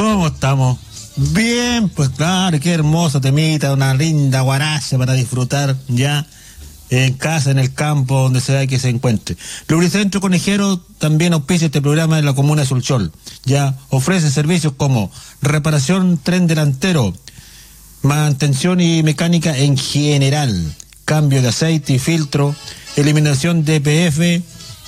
¿Cómo estamos? Bien, pues claro, qué hermosa temita, una linda guaracha para disfrutar ya en casa, en el campo, donde sea que se encuentre. Lubricentro Conejero también auspicia este programa en la comuna de Solchol. Ya ofrece servicios como reparación tren delantero, mantención y mecánica en general, cambio de aceite y filtro, eliminación de DPF,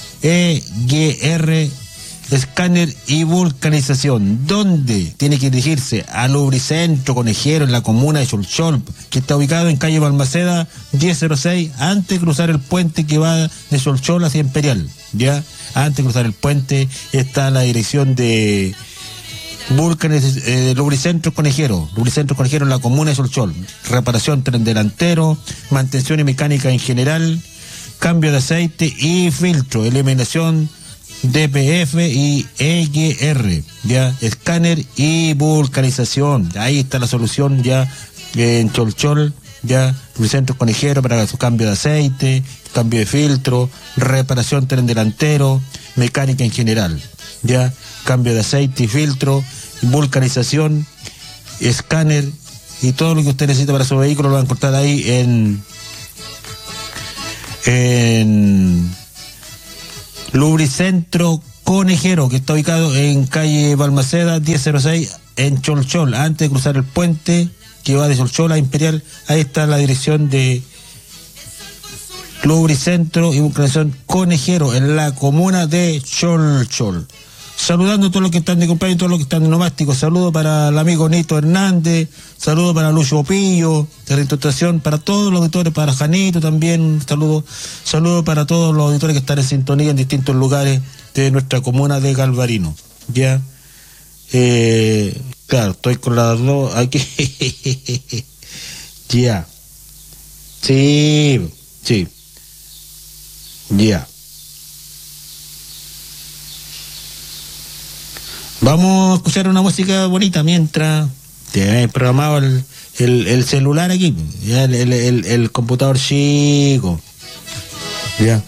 EGR, escáner y vulcanización. ¿Dónde tiene que dirigirse? A Lubricentro Conejero en la comuna de Solchol, que está ubicado en calle Balmaceda 1006, antes de cruzar el puente que va de Solchol hacia Imperial. Ya, antes de cruzar el puente está la dirección de Lubricentro Conejero. Lubricentro Conejero en la comuna de Solchol. Reparación tren delantero, mantención y mecánica en general, cambio de aceite y filtro, eliminación DPF y EGR, ya, escáner y vulcanización. Ahí está la solución ya en Solchol, ya, Lubricentro Conejero para su cambio de aceite, cambio de filtro, reparación tren delantero, mecánica en general, ya, cambio de aceite y filtro, vulcanización, escáner y todo lo que usted necesita para su vehículo lo van a encontrar ahí en Lubricentro Conejero, que está ubicado en calle Balmaceda 1006 en Solchol, antes de cruzar el puente que va de Solchol a Imperial. Ahí está la dirección de Lubricentro y Vulcanización Conejero en la comuna de Solchol. Saludando a todos los que están de cumpleaños, todos los que están de nomásticos. Saludos para el amigo Nito Hernández, saludos para Lucho Pillo, de Reinstauración, para todos los auditores, para Janito también, saludos para todos los auditores que están en sintonía en distintos lugares de nuestra comuna de Galvarino. Ya, claro, estoy con las dos aquí. Ya, sí, ya. Vamos a escuchar una música bonita mientras te he programado el celular aquí, ya, el computador chico. Ya.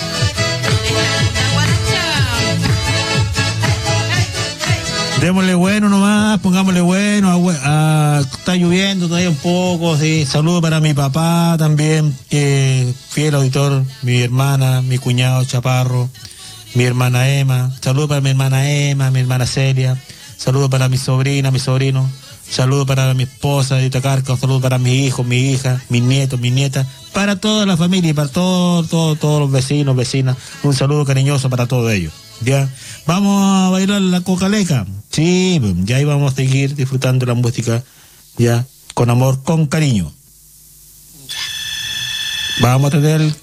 Démosle bueno nomás, pongámosle bueno, está lloviendo todavía un poco, sí. Saludo para mi papá también, fiel auditor, mi hermana, mi cuñado Chaparro, mi hermana Emma, saludo para mi hermana Emma, mi hermana Celia, saludo para mi sobrina, mi sobrino, saludo para mi esposa de Itacarca, saludo para mis hijos, mi hija, mis nietos, mis nietas, para toda la familia y para todos los vecinos, vecinas, un saludo cariñoso para todos ellos. Ya, vamos a bailar la cocaleca, sí, ya ahí vamos a seguir disfrutando la música, ya, con amor, con cariño. Vamos a tener